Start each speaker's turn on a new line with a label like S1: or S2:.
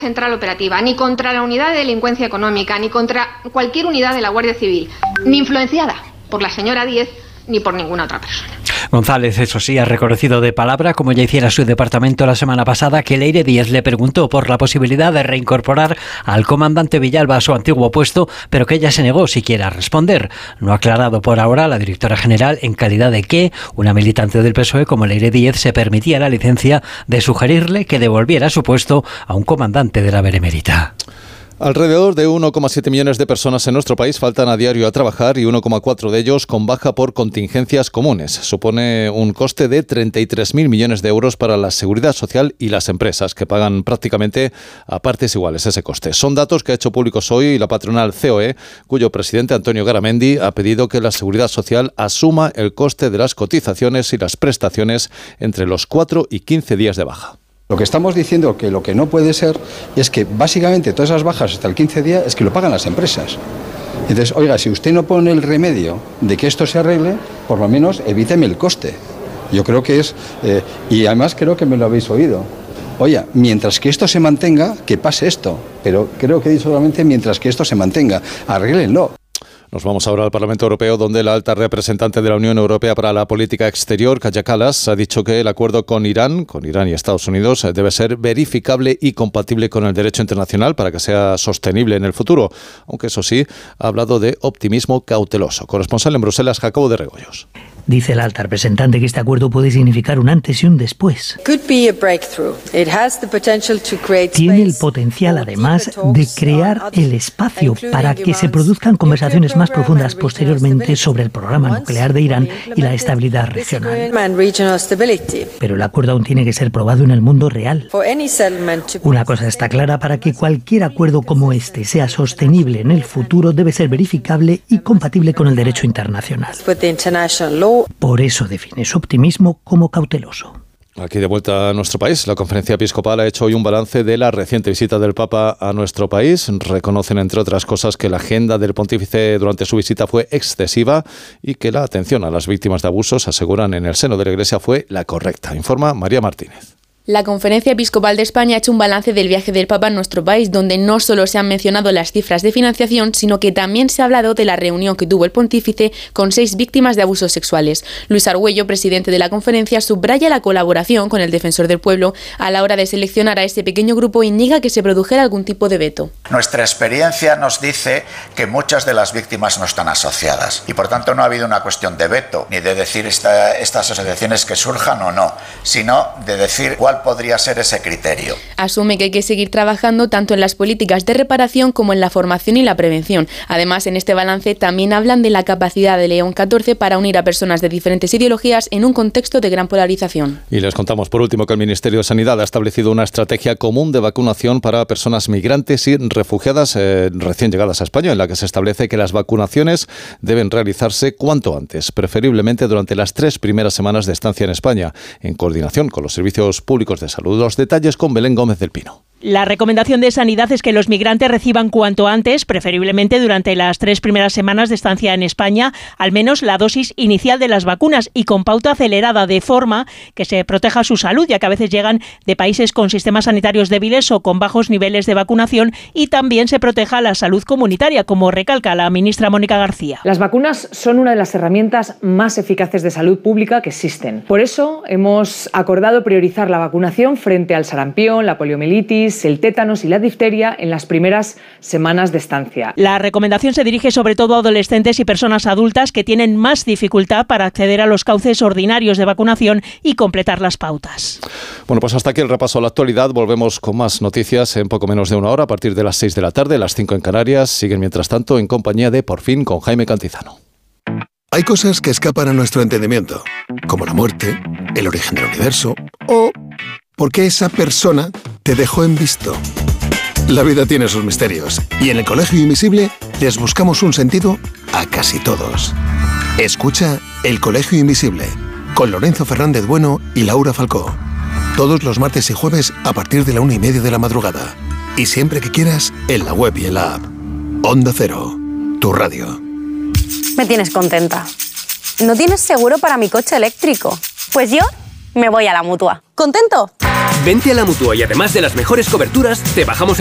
S1: central operativa, ni contra la unidad de delincuencia económica, ni contra cualquier unidad de la Guardia Civil, ni influenciada por la señora Díez ni por ninguna otra persona.
S2: González, eso sí, ha reconocido de palabra, como ya hiciera su departamento la semana pasada, que Leire Díez le preguntó por la posibilidad de reincorporar al comandante Villalba a su antiguo puesto, pero que ella se negó siquiera a responder. No ha aclarado por ahora la directora general en calidad de que una militante del PSOE como Leire Díez se permitía la licencia de sugerirle que devolviera su puesto a un comandante de la Benemérita.
S3: Alrededor de 1,7 millones de personas en nuestro país faltan a diario a trabajar y 1,4 de ellos con baja por contingencias comunes. Supone un coste de 33.000 millones de euros para la Seguridad Social y las empresas, que pagan prácticamente a partes iguales ese coste. Son datos que ha hecho públicos hoy la patronal COE, cuyo presidente Antonio Garamendi ha pedido que la Seguridad Social asuma el coste de las cotizaciones y las prestaciones entre los 4 y 15 días de baja.
S4: Lo que estamos diciendo que lo que no puede ser es que básicamente todas esas bajas hasta el 15 días es que lo pagan las empresas. Entonces, oiga, si usted no pone el remedio de que esto se arregle, por lo menos evíteme el coste. Yo creo que es, y además creo que me lo habéis oído. Oye, mientras que esto se mantenga, que pase esto. Pero creo que he dicho solamente mientras que esto se mantenga, arréglenlo.
S3: Nos vamos ahora al Parlamento Europeo, donde la alta representante de la Unión Europea para la Política Exterior, Kaja Kallas, ha dicho que el acuerdo con Irán y Estados Unidos, debe ser verificable y compatible con el derecho internacional para que sea sostenible en el futuro. Aunque eso sí, ha hablado de optimismo cauteloso. Corresponsal en Bruselas, Jacobo de Regoyos.
S5: Dice la alta representante que este acuerdo puede significar un antes y un después. Tiene el potencial, además, de crear el espacio para que se produzcan conversaciones más profundas posteriormente sobre el programa nuclear de Irán y la estabilidad regional. Pero el acuerdo aún tiene que ser probado en el mundo real. Una cosa está clara: para que cualquier acuerdo como este sea sostenible en el futuro, debe ser verificable y compatible con el derecho internacional. Por eso define su optimismo como cauteloso.
S3: Aquí de vuelta a nuestro país, la Conferencia Episcopal ha hecho hoy un balance de la reciente visita del Papa a nuestro país. Reconocen, entre otras cosas, que la agenda del pontífice durante su visita fue excesiva y que la atención a las víctimas de abusos, aseguran en el seno de la Iglesia, fue la correcta. Informa María Martínez.
S6: La Conferencia Episcopal de España ha hecho un balance del viaje del Papa a nuestro país, donde no solo se han mencionado las cifras de financiación, sino que también se ha hablado de la reunión que tuvo el pontífice con 6 víctimas de abusos sexuales. Luis Argüello, presidente de la conferencia, subraya la colaboración con el Defensor del Pueblo a la hora de seleccionar a ese pequeño grupo y niega que se produjera algún tipo de veto.
S7: Nuestra experiencia nos dice que muchas de las víctimas no están asociadas y por tanto no ha habido una cuestión de veto, ni de decir estas asociaciones que surjan o no, sino de decir cuál podría ser ese criterio.
S6: Asume que hay que seguir trabajando tanto en las políticas de reparación como en la formación y la prevención. Además, en este balance también hablan de la capacidad de León XIV para unir a personas de diferentes ideologías en un contexto de gran polarización.
S3: Y les contamos por último que el Ministerio de Sanidad ha establecido una estrategia común de vacunación para personas migrantes y refugiadas recién llegadas a España, en la que se establece que las vacunaciones deben realizarse cuanto antes, preferiblemente durante las 3 primeras semanas de estancia en España, en coordinación con los servicios públicos de salud. Los detalles con Belén Gómez del Pino.
S8: La recomendación de Sanidad es que los migrantes reciban cuanto antes, preferiblemente durante las 3 primeras semanas de estancia en España, al menos la dosis inicial de las vacunas y con pauta acelerada, de forma que se proteja su salud, ya que a veces llegan de países con sistemas sanitarios débiles o con bajos niveles de vacunación, y también se proteja la salud comunitaria, como recalca la ministra Mónica García.
S9: Las vacunas son una de las herramientas más eficaces de salud pública que existen. Por eso hemos acordado priorizar la vacunación frente al sarampión, la poliomielitis, el tétanos y la difteria en las primeras semanas de estancia.
S8: La recomendación se dirige sobre todo a adolescentes y personas adultas que tienen más dificultad para acceder a los cauces ordinarios de vacunación y completar las pautas.
S3: Bueno, pues hasta aquí el repaso a la actualidad. Volvemos con más noticias en poco menos de una hora, a partir de las 6 de la tarde, las 5 en Canarias. Siguen mientras tanto en compañía de Por Fin con Jaime Cantizano.
S10: Hay cosas que escapan a nuestro entendimiento, como la muerte, el origen del universo o por qué esa persona te dejó en visto. La vida tiene sus misterios y en el Colegio Invisible les buscamos un sentido a casi todos. Escucha El Colegio Invisible con Lorenzo Fernández Bueno y Laura Falcó. Todos los martes y jueves a partir de la 1:30 de la madrugada. Y siempre que quieras, en la web y en la app. Onda Cero, tu radio.
S11: Me tienes contenta. ¿No tienes seguro para mi coche eléctrico? Pues yo me voy a la Mutua. ¿Contento?
S12: Vente a la Mutua y además de las mejores coberturas, te bajamos